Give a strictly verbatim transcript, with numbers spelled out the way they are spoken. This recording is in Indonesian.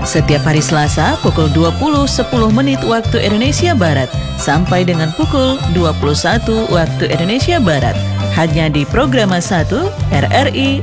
Setiap hari Selasa pukul dua puluh sepuluh menit waktu Indonesia Barat sampai dengan pukul dua puluh satu waktu Indonesia Barat. Hanya di Programa satu R R I